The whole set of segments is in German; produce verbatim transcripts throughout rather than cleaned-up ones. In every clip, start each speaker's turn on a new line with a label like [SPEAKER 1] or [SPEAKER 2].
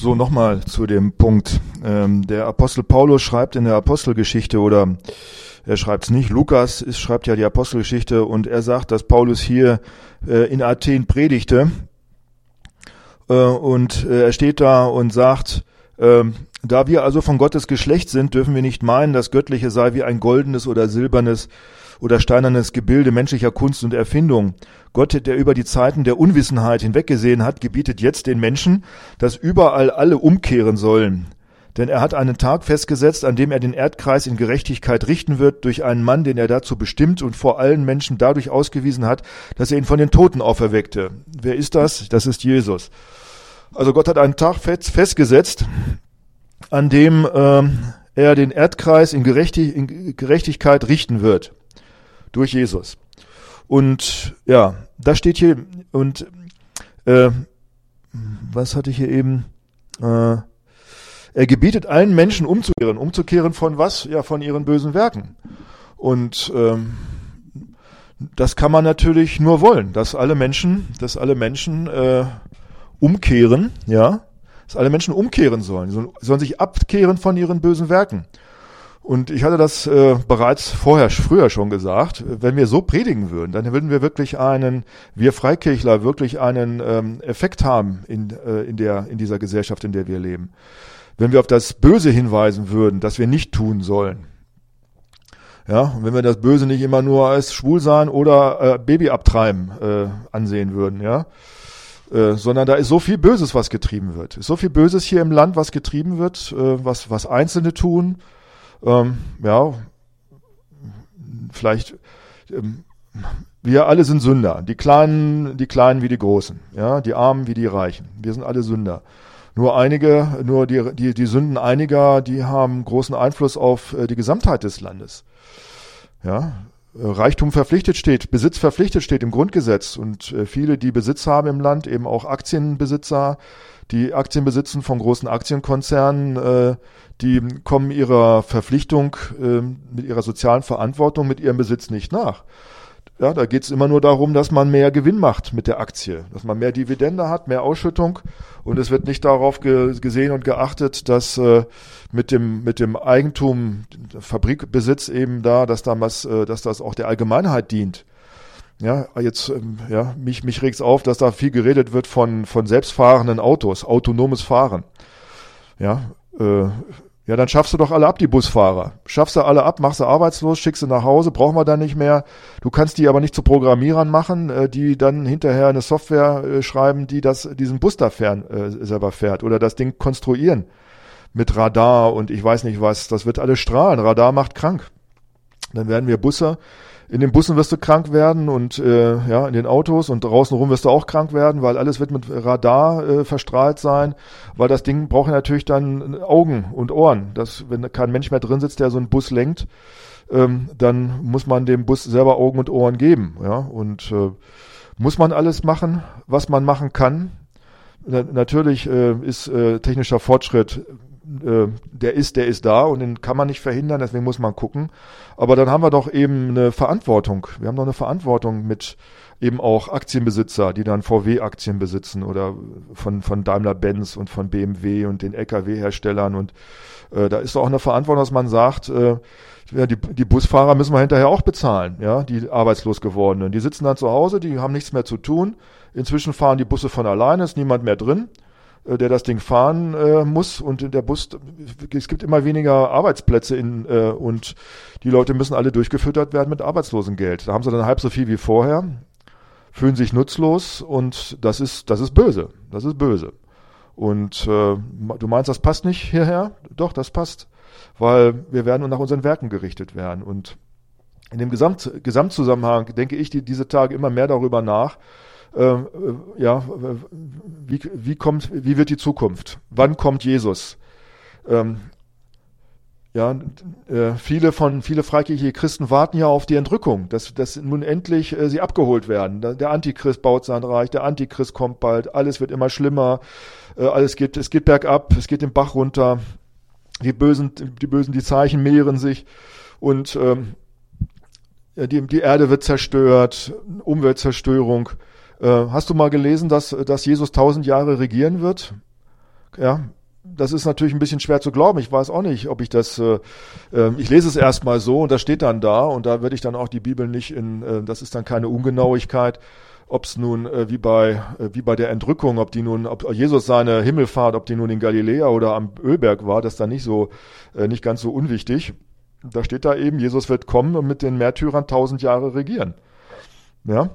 [SPEAKER 1] So, nochmal zu dem Punkt. Ähm, der Apostel Paulus schreibt in der Apostelgeschichte, oder er schreibt es nicht, Lukas ist, schreibt ja die Apostelgeschichte, und er sagt, dass Paulus hier äh, in Athen predigte, äh, und äh, er steht da und sagt, äh, da wir also von Gottes Geschlecht sind, dürfen wir nicht meinen, das Göttliche sei wie ein goldenes oder silbernes oder steinernes Gebilde menschlicher Kunst und Erfindung. Gott, der über die Zeiten der Unwissenheit hinweggesehen hat, gebietet jetzt den Menschen, dass überall alle umkehren sollen. Denn er hat einen Tag festgesetzt, an dem er den Erdkreis in Gerechtigkeit richten wird, durch einen Mann, den er dazu bestimmt und vor allen Menschen dadurch ausgewiesen hat, dass er ihn von den Toten auferweckte. Wer ist das? Das ist Jesus. Also Gott hat einen Tag festgesetzt, an dem äh, er den Erdkreis in, Gerechtig- in Gerechtigkeit richten wird. Durch Jesus. Und ja, das steht hier, und äh, was hatte ich hier eben? Äh, er gebietet allen Menschen umzukehren. Umzukehren von was? Ja, von ihren bösen Werken. Und ähm, das kann man natürlich nur wollen, dass alle Menschen, dass alle Menschen äh, umkehren, ja, dass alle Menschen umkehren sollen, sie sollen sich abkehren von ihren bösen Werken. Und ich hatte das äh, bereits vorher, früher schon gesagt, wenn wir so predigen würden, dann würden wir wirklich einen, wir Freikirchler, wirklich einen ähm, Effekt haben in, äh, in, der, in dieser Gesellschaft, in der wir leben. Wenn wir auf das Böse hinweisen würden, das wir nicht tun sollen. Ja, und wenn wir das Böse nicht immer nur als Schwulsein oder äh, Baby abtreiben äh, ansehen würden, ja, äh, sondern da ist so viel Böses, was getrieben wird. Ist so viel Böses hier im Land, was getrieben wird, äh, was, was Einzelne tun. Ähm, ja, vielleicht, ähm, wir alle sind Sünder, die Kleinen, die Kleinen wie die Großen, ja, die Armen wie die Reichen, wir sind alle Sünder. Nur einige, nur die, die, die Sünden einiger, die haben großen Einfluss auf äh, die Gesamtheit des Landes. Ja, Reichtum verpflichtet steht, Besitz verpflichtet steht im Grundgesetz, und äh, viele, die Besitz haben im Land, eben auch Aktienbesitzer, die Aktien besitzen von großen Aktienkonzernen, äh, die kommen ihrer Verpflichtung äh, mit ihrer sozialen Verantwortung, mit ihrem Besitz nicht nach. Ja, da geht es immer nur darum, dass man mehr Gewinn macht mit der Aktie, dass man mehr Dividende hat, mehr Ausschüttung, und es wird nicht darauf ge- gesehen und geachtet, dass äh, mit dem mit dem Eigentum, Fabrikbesitz eben da, dass damals, äh, dass das auch der Allgemeinheit dient. Ja, jetzt, ähm, ja, mich, mich regt's auf, dass da viel geredet wird von, von selbstfahrenden Autos, autonomes Fahren. Ja, äh, ja, dann schaffst du doch alle ab, die Busfahrer. Schaffst du alle ab, machst du arbeitslos, schickst du nach Hause, brauchen wir dann nicht mehr. Du kannst die aber nicht zu Programmierern machen, äh, die dann hinterher eine Software äh, schreiben, die das, diesen Bus da fern, äh, selber fährt, oder das Ding konstruieren mit Radar und ich weiß nicht was. Das wird alles strahlen. Radar macht krank. Dann werden wir Busse. In den Bussen wirst du krank werden, und äh, ja, in den Autos, und draußen rum wirst du auch krank werden, weil alles wird mit Radar äh, verstrahlt sein, weil das Ding braucht natürlich dann Augen und Ohren. Das, wenn kein Mensch mehr drin sitzt, der so einen Bus lenkt, ähm, dann muss man dem Bus selber Augen und Ohren geben. Ja, und äh, muss man alles machen, was man machen kann. Na, natürlich äh, ist äh, technischer Fortschritt, der ist, der ist da, und den kann man nicht verhindern, deswegen muss man gucken. Aber dann haben wir doch eben eine Verantwortung. Wir haben doch eine Verantwortung mit eben auch Aktienbesitzer, die dann V W-Aktien besitzen, oder von, von Daimler-Benz und von B M W und den L K W-Herstellern. Und äh, da ist doch auch eine Verantwortung, dass man sagt, äh, ja, die, die Busfahrer müssen wir hinterher auch bezahlen, ja, die arbeitslos gewordenen. Die sitzen dann zu Hause, die haben nichts mehr zu tun. Inzwischen fahren die Busse von alleine, ist niemand mehr drin, der das Ding fahren äh, muss, und der Bus, es gibt immer weniger Arbeitsplätze in, äh, und die Leute müssen alle durchgefüttert werden mit Arbeitslosengeld. Da haben sie dann halb so viel wie vorher, fühlen sich nutzlos, und das ist, das ist böse, das ist böse. Und äh, du meinst, das passt nicht hierher? Doch, das passt, weil wir werden nach unseren Werken gerichtet werden. Und in dem Gesamt, Gesamtzusammenhang denke ich die, diese Tage immer mehr darüber nach, Äh, ja, wie, wie kommt, wie wird die Zukunft? Wann kommt Jesus? Ähm, ja, äh, viele von, viele freikirchliche Christen warten ja auf die Entrückung, dass, dass nun endlich äh, sie abgeholt werden. Der Antichrist baut sein Reich, der Antichrist kommt bald, alles wird immer schlimmer, äh, alles geht, es geht bergab, es geht den Bach runter, die Bösen, die Bösen, die Zeichen mehren sich, und ähm, die, die Erde wird zerstört, Umweltzerstörung. Hast du mal gelesen, dass, dass Jesus tausend Jahre regieren wird? ja, das ist natürlich ein bisschen schwer zu glauben. Ich weiß auch nicht, ob ich das, äh, äh, ich lese es erstmal so und das steht dann da und da würde ich dann auch die Bibel nicht in, äh, das ist dann keine Ungenauigkeit, ob es nun äh, wie bei äh, wie bei der Entrückung, ob die nun, ob Jesus seine Himmelfahrt, ob die nun in Galiläa oder am Ölberg war, das ist dann nicht so, äh, nicht ganz so unwichtig. Da steht da eben, Jesus wird kommen und mit den Märtyrern tausend Jahre regieren. Ja.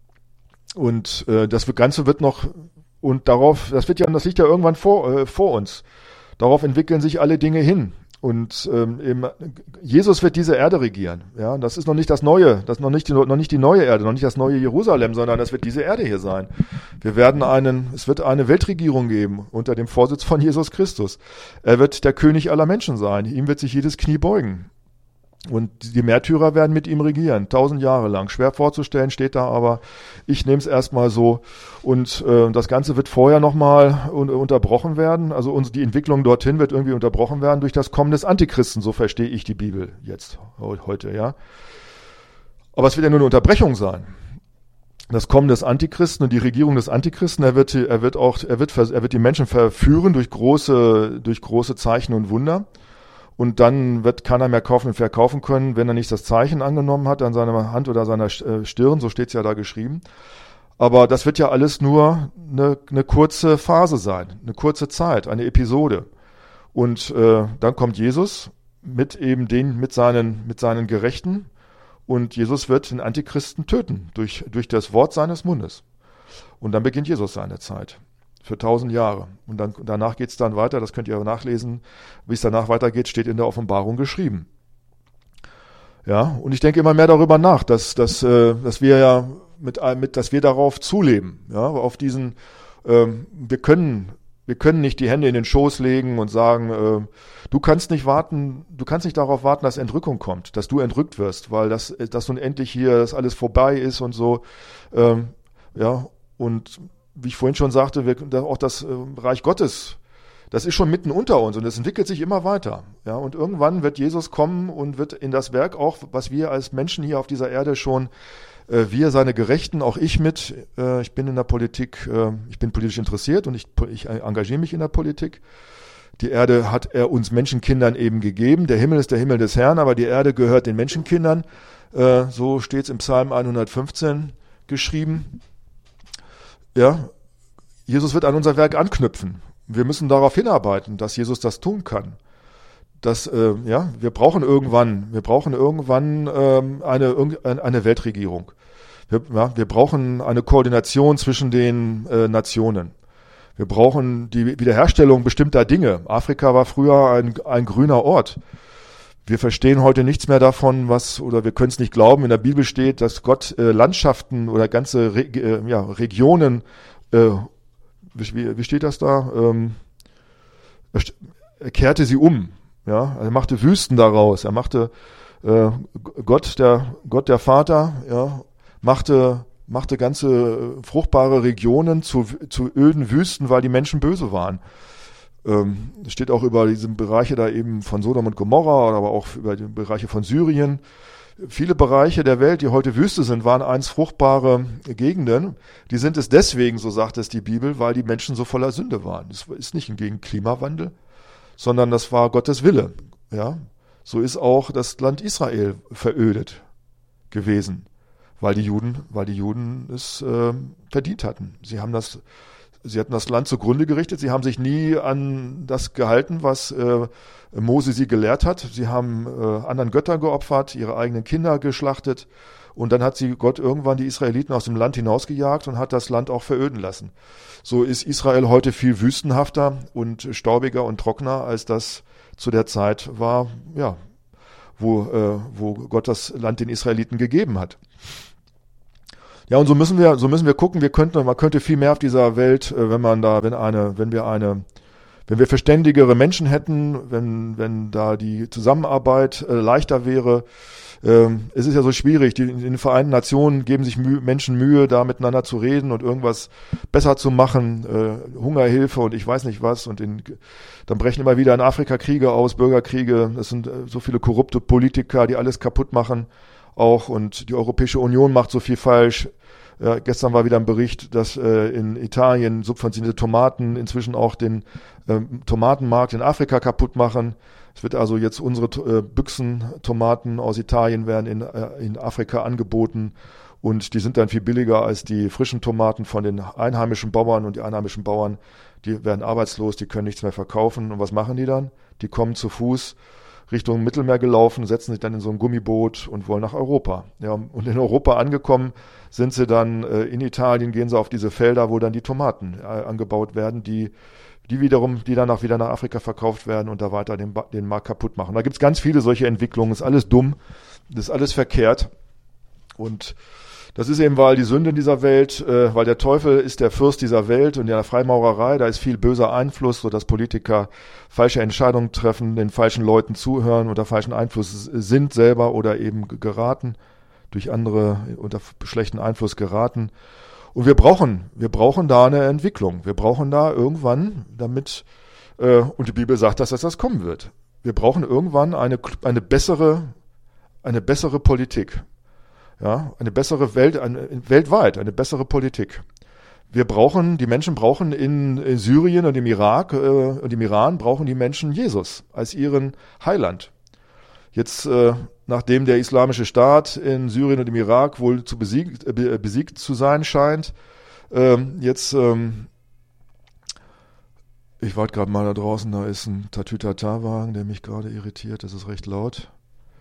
[SPEAKER 1] Und äh, das Ganze wird noch Und darauf, das wird ja, das liegt ja irgendwann vor, äh, vor uns. Darauf entwickeln sich alle Dinge hin. Und ähm, eben, Jesus wird diese Erde regieren. Ja, das ist noch nicht das Neue, das ist noch nicht die, noch nicht die neue Erde, noch nicht das neue Jerusalem, sondern das wird diese Erde hier sein. Wir werden einen, es wird eine Weltregierung geben unter dem Vorsitz von Jesus Christus. Er wird der König aller Menschen sein. Ihm wird sich jedes Knie beugen. Und die Märtyrer werden mit ihm regieren, tausend Jahre lang. Schwer vorzustellen, steht da, aber ich nehme es erstmal so. Und äh, das Ganze wird vorher nochmal un- unterbrochen werden. Also uns, die Entwicklung dorthin wird irgendwie unterbrochen werden durch das Kommen des Antichristen. So verstehe ich die Bibel jetzt, heute, ja. Aber es wird ja nur eine Unterbrechung sein. Das Kommen des Antichristen und die Regierung des Antichristen, er wird, er wird auch, er wird, er wird die Menschen verführen durch große, durch große Zeichen und Wunder. Und dann wird keiner mehr kaufen und verkaufen können, wenn er nicht das Zeichen angenommen hat an seiner Hand oder seiner Stirn, so steht es ja da geschrieben. Aber das wird ja alles nur eine, eine kurze Phase sein, eine kurze Zeit, eine Episode. Und äh, dann kommt Jesus mit eben den, mit seinen, mit seinen Gerechten und Jesus wird den Antichristen töten durch, durch das Wort seines Mundes. Und dann beginnt Jesus seine Zeit. Für tausend Jahre. Und dann, danach geht's dann weiter, das könnt ihr nachlesen, wie es danach weitergeht, steht in der Offenbarung geschrieben. Ja, und ich denke immer mehr darüber nach, dass, dass, äh, dass wir ja mit, mit, dass wir darauf zuleben, ja, auf diesen, ähm, wir können, wir können nicht die Hände in den Schoß legen und sagen, äh, du kannst nicht warten, du kannst nicht darauf warten, dass Entrückung kommt, dass du entrückt wirst, weil das, dass nun endlich hier das alles vorbei ist und so, ähm, ja, und wie ich vorhin schon sagte, wir, auch das äh, Reich Gottes, das ist schon mitten unter uns und es entwickelt sich immer weiter. Ja, und irgendwann wird Jesus kommen und wird in das Werk auch, was wir als Menschen hier auf dieser Erde schon, äh, wir, seine Gerechten, auch ich mit, äh, ich bin in der Politik, äh, ich bin politisch interessiert und ich, ich engagiere mich in der Politik. Die Erde hat er uns Menschenkindern eben gegeben. Der Himmel ist der Himmel des Herrn, aber die Erde gehört den Menschenkindern. Äh, so steht es im Psalm hundertfünfzehn geschrieben. Ja, Jesus wird an unser Werk anknüpfen. Wir müssen darauf hinarbeiten, dass Jesus das tun kann. Dass, äh, ja, wir brauchen irgendwann, wir brauchen irgendwann ähm, eine, eine Weltregierung. Wir, ja, wir brauchen eine Koordination zwischen den äh, Nationen. Wir brauchen die Wiederherstellung bestimmter Dinge. Afrika war früher ein, ein grüner Ort. Wir verstehen heute nichts mehr davon, was, oder wir können es nicht glauben, in der Bibel steht, dass Gott äh, Landschaften oder ganze Re äh, ja, Regionen, äh, wie, wie steht das da? Ähm, er kehrte sie um. Ja, er machte Wüsten daraus. Er machte äh, Gott, der Gott der Vater, ja, machte machte ganze fruchtbare Regionen zu, zu öden Wüsten, weil die Menschen böse waren. Ähm, steht auch über diese Bereiche da eben von Sodom und Gomorra, aber auch über die Bereiche von Syrien. Viele Bereiche der Welt, die heute Wüste sind, waren einst fruchtbare Gegenden. Die sind es deswegen, so sagt es die Bibel, weil die Menschen so voller Sünde waren. Es ist nicht gegen Klimawandel, sondern das war Gottes Wille. Ja, so ist auch das Land Israel verödet gewesen, weil die Juden, weil die Juden es äh, verdient hatten. Sie haben das Sie hatten das Land zugrunde gerichtet. Sie haben sich nie an das gehalten, was äh, Mose sie gelehrt hat. Sie haben äh, anderen Göttern geopfert, ihre eigenen Kinder geschlachtet. Und dann hat sie Gott irgendwann die Israeliten aus dem Land hinausgejagt und hat das Land auch veröden lassen. So ist Israel heute viel wüstenhafter und staubiger und trockener, als das zu der Zeit war, ja, wo, äh, wo Gott das Land den Israeliten gegeben hat. Ja, und so müssen wir, so müssen wir gucken, wir könnten, man könnte viel mehr auf dieser Welt, wenn man da, wenn eine, wenn wir eine, wenn wir verständigere Menschen hätten, wenn, wenn da die Zusammenarbeit äh, leichter wäre. Ähm, es ist ja so schwierig, die, in den Vereinten Nationen geben sich Mühe, Menschen Mühe, da miteinander zu reden und irgendwas besser zu machen, äh, Hungerhilfe und ich weiß nicht was und in, dann brechen immer wieder in Afrika Kriege aus, Bürgerkriege, es sind äh, so viele korrupte Politiker, die alles kaputt machen auch und die Europäische Union macht so viel falsch. Ja, gestern war wieder ein Bericht, dass äh, in Italien subventionierte Tomaten inzwischen auch den ähm, Tomatenmarkt in Afrika kaputt machen. Es wird also jetzt unsere äh, Büchsentomaten aus Italien werden in, äh, in Afrika angeboten und die sind dann viel billiger als die frischen Tomaten von den einheimischen Bauern, und die einheimischen Bauern, die werden arbeitslos, die können nichts mehr verkaufen. Und was machen die dann? Die kommen zu Fuß Richtung Mittelmeer gelaufen, setzen sich dann in so ein Gummiboot und wollen nach Europa. Ja, und in Europa angekommen sind sie dann äh, in Italien, gehen sie auf diese Felder, wo dann die Tomaten äh, angebaut werden, die die wiederum, die danach wieder nach Afrika verkauft werden und da weiter den, den Markt kaputt machen. Da gibt's ganz viele solche Entwicklungen. Das ist alles dumm, das ist alles verkehrt. Und das ist eben, weil die Sünde in dieser Welt, äh, weil der Teufel ist der Fürst dieser Welt, und in der Freimaurerei, da ist viel böser Einfluss, sodass Politiker falsche Entscheidungen treffen, den falschen Leuten zuhören, unter falschen Einfluss sind selber oder eben geraten, durch andere unter schlechten Einfluss geraten. Und wir brauchen, wir brauchen da eine Entwicklung. Wir brauchen da irgendwann, damit, äh, und die Bibel sagt, dass das kommen wird. Wir brauchen irgendwann eine, eine bessere, eine bessere Politik. Ja, eine bessere Welt, eine, weltweit, eine bessere Politik. Wir brauchen, die Menschen brauchen in, in Syrien und im Irak äh, und im Iran brauchen die Menschen Jesus als ihren Heiland. Jetzt, äh, nachdem der islamische Staat in Syrien und im Irak wohl zu besiegt, äh, besiegt zu sein scheint, äh, jetzt, ähm, ich warte gerade mal da draußen, da ist ein Tatütata-Wagen, der mich gerade irritiert, das ist recht laut.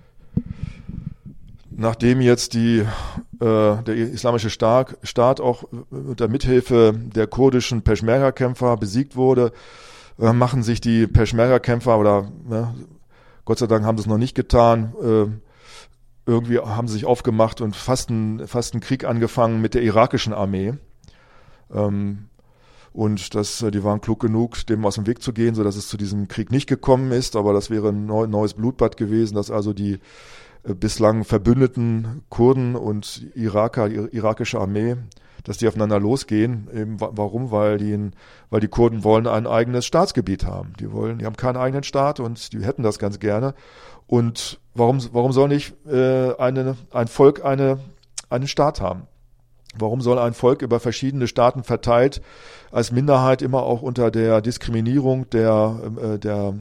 [SPEAKER 1] Nachdem jetzt die, äh, der islamische Staat, Staat auch unter Mithilfe der kurdischen Peschmerga-Kämpfer besiegt wurde, äh, machen sich die Peschmerga-Kämpfer, oder ne, Gott sei Dank haben sie es noch nicht getan, äh, irgendwie haben sie sich aufgemacht und fast einen, fast einen Krieg angefangen mit der irakischen Armee. Ähm, und das, die waren klug genug, dem aus dem Weg zu gehen, sodass es zu diesem Krieg nicht gekommen ist. Aber das wäre ein neu, neues Blutbad gewesen, dass also die äh, bislang verbündeten Kurden und Iraker, die irakische Armee, dass die aufeinander losgehen. Eben, warum? Weil die, weil die Kurden wollen ein eigenes Staatsgebiet haben. Die wollen, die haben keinen eigenen Staat und die hätten das ganz gerne. Und warum, warum soll nicht äh, eine, ein Volk eine, einen Staat haben? Warum soll ein Volk über verschiedene Staaten verteilt als Minderheit immer auch unter der Diskriminierung der, äh, der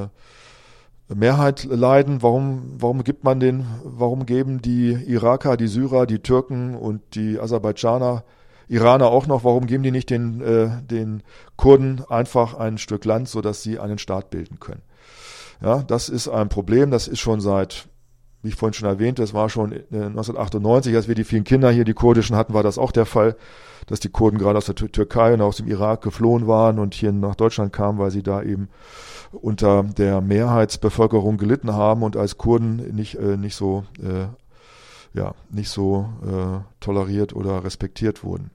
[SPEAKER 1] äh, Mehrheit leiden? Warum, warum gibt man den, warum geben die Iraker, die Syrer, die Türken und die Aserbaidschaner, Iraner auch noch, warum geben die nicht den, äh, den Kurden einfach ein Stück Land, sodass sie einen Staat bilden können? Ja, das ist ein Problem, das ist schon seit, wie ich vorhin schon erwähnt, das war schon neunzehnhundertachtundneunzig, als wir die vielen Kinder hier, die kurdischen hatten, war das auch der Fall, dass die Kurden gerade aus der Türkei und aus dem Irak geflohen waren und hier nach Deutschland kamen, weil sie da eben unter der Mehrheitsbevölkerung gelitten haben und als Kurden nicht, äh, nicht so, äh, ja, nicht so äh, toleriert oder respektiert wurden.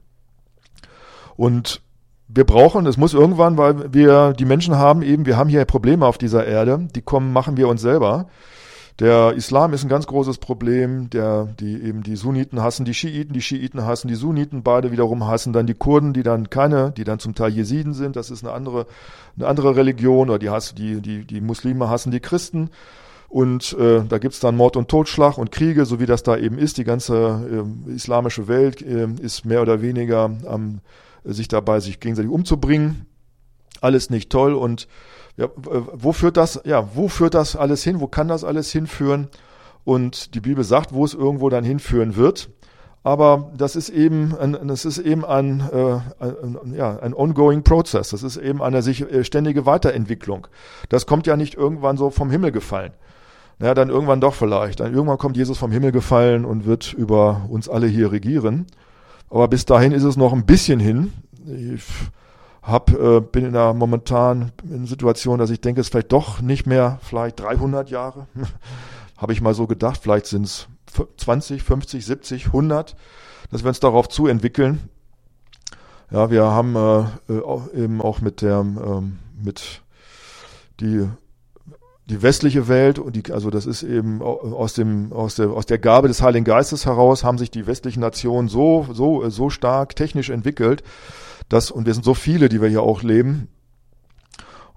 [SPEAKER 1] Und wir brauchen, es muss irgendwann, weil wir die Menschen haben eben, wir haben hier Probleme auf dieser Erde, die kommen, machen wir uns selber. Der Islam ist ein ganz großes Problem, der, die eben die Sunniten hassen die Schiiten, die Schiiten hassen die Sunniten, beide wiederum hassen dann die Kurden, die dann keine, die dann zum Teil Jesiden sind, das ist eine andere, eine andere Religion, oder die hassen, die, die, die Muslime hassen die Christen. Und äh, da gibt's dann Mord und Totschlag und Kriege, so wie das da eben ist. Die ganze äh, islamische Welt äh, ist mehr oder weniger am äh, sich dabei, sich gegenseitig umzubringen. Alles nicht toll. Und ja, wo führt das? Ja, wo führt das alles hin? Wo kann das alles hinführen? Und die Bibel sagt, wo es irgendwo dann hinführen wird. Aber das ist eben, ein, das ist eben ein, äh, ein, ja, ein ongoing Process. Das ist eben eine sich ständige Weiterentwicklung. Das kommt ja nicht irgendwann so vom Himmel gefallen. Ja, dann irgendwann doch vielleicht. Dann irgendwann kommt Jesus vom Himmel gefallen und wird über uns alle hier regieren. Aber bis dahin ist es noch ein bisschen hin. Ich hab, äh, bin in einer momentan in einer Situation, dass ich denke, es ist vielleicht doch nicht mehr vielleicht dreihundert Jahre. Habe ich mal so gedacht. Vielleicht sind es zwanzig, fünfzig, siebzig, hundert, dass wir uns darauf zuentwickeln. Ja, wir haben äh, auch, eben auch mit der, ähm, mit die die westliche Welt und die, also das ist eben aus dem aus der aus der Gabe des Heiligen Geistes heraus haben sich die westlichen Nationen so so so stark technisch entwickelt, dass, und wir sind so viele, die wir hier auch leben,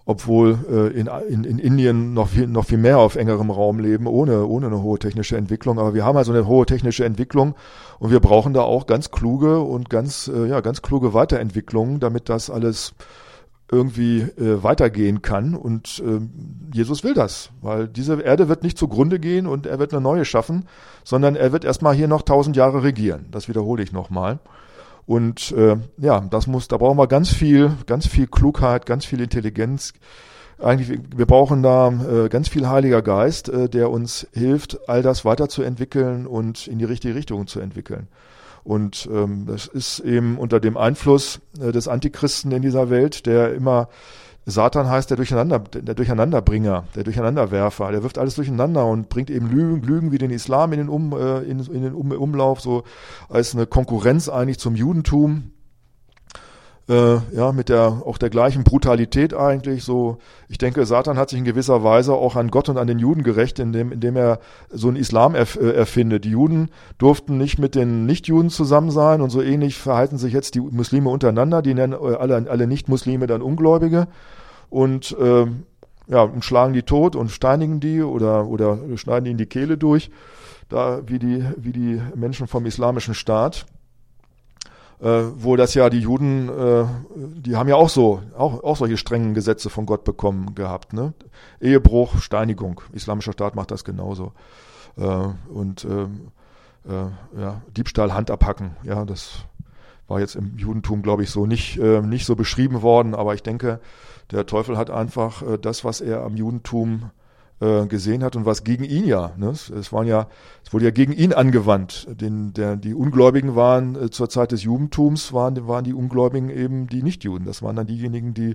[SPEAKER 1] obwohl äh, in, in, in Indien noch viel, noch viel mehr auf engerem Raum leben, ohne, ohne eine hohe technische Entwicklung. Aber wir haben also eine hohe technische Entwicklung und wir brauchen da auch ganz kluge und ganz, äh, ja, ganz kluge Weiterentwicklungen, damit das alles irgendwie äh, weitergehen kann. Und äh, Jesus will das, weil diese Erde wird nicht zugrunde gehen und er wird eine neue schaffen, sondern er wird erstmal hier noch tausend Jahre regieren. Das wiederhole ich nochmal. Und äh, ja, das muss, da brauchen wir ganz viel, ganz viel Klugheit, ganz viel Intelligenz. Eigentlich, wir brauchen da äh, ganz viel Heiliger Geist, äh, der uns hilft, all das weiterzuentwickeln und in die richtige Richtung zu entwickeln. Und ähm, das ist eben unter dem Einfluss äh, des Antichristen in dieser Welt, der immer, Satan heißt der Durcheinander, der Durcheinanderbringer, der Durcheinanderwerfer, der wirft alles durcheinander und bringt eben Lügen, Lügen wie den Islam in den, um, äh, in, in den um, Umlauf, so als eine Konkurrenz eigentlich zum Judentum. Äh, ja, mit der, auch der gleichen Brutalität eigentlich, so. Ich denke, Satan hat sich in gewisser Weise auch an Gott und an den Juden gerecht, indem, indem er so einen Islam erf, äh, erfindet. Die Juden durften nicht mit den Nichtjuden zusammen sein und so ähnlich verhalten sich jetzt die Muslime untereinander, die nennen alle, alle Nichtmuslime dann Ungläubige und, äh, ja, und schlagen die tot und steinigen die oder, oder schneiden ihnen die Kehle durch, da, wie die, wie die Menschen vom Islamischen Staat. Äh, wo das ja die Juden, äh, die haben ja auch so, auch, auch solche strengen Gesetze von Gott bekommen gehabt, ne? Ehebruch, Steinigung. Islamischer Staat macht das genauso. Äh, und ähm, äh, ja, Diebstahl, Hand abhacken, ja, das war jetzt im Judentum, glaube ich, so nicht, äh, nicht so beschrieben worden, aber ich denke, der Teufel hat einfach äh, das, was er am Judentum gesehen hat und was gegen ihn ja, ne? Es waren ja, es wurde ja gegen ihn angewandt. Den, der, die Ungläubigen waren äh, zur Zeit des Judentums waren, waren die Ungläubigen eben die Nichtjuden. Das waren dann diejenigen, die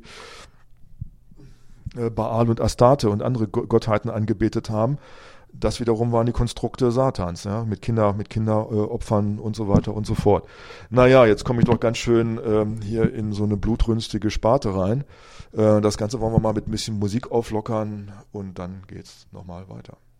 [SPEAKER 1] äh, Baal und Astarte und andere Gottheiten angebetet haben. Das wiederum waren die Konstrukte Satans, ja, mit Kinder, mit Kinderopfern äh, und so weiter und so fort. Naja, jetzt komme ich doch ganz schön ähm, hier in so eine blutrünstige Sparte rein. Äh, das Ganze wollen wir mal mit ein bisschen Musik auflockern und dann geht's nochmal weiter.